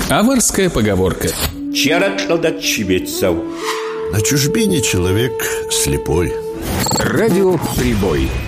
Аварская поговорка. На чужбине человек слепой. Радио «Прибой».